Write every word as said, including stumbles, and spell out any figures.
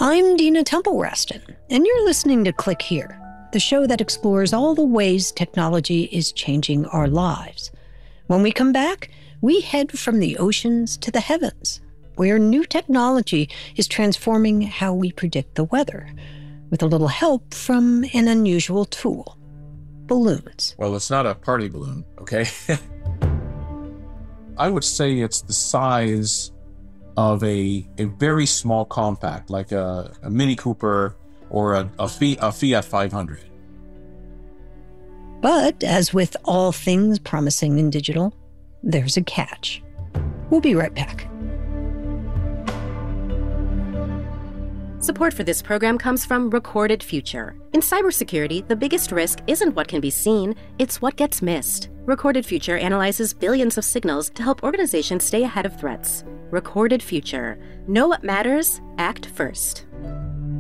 I'm Dina Temple Raston, and you're listening to Click Here, the show that explores all the ways technology is changing our lives. When we come back, we head from the oceans to the heavens, where new technology is transforming how we predict the weather, with a little help from an unusual tool: balloons. Well, it's not a party balloon, okay? I would say it's the size of a a very small compact, like a, a Mini Cooper or a, a, Fiat, a Fiat five hundred. But as with all things promising in digital, there's a catch. We'll be right back. Support for this program comes from Recorded Future. In cybersecurity, the biggest risk isn't what can be seen, it's what gets missed. Recorded Future analyzes billions of signals to help organizations stay ahead of threats. Recorded Future. Know what matters? Act first.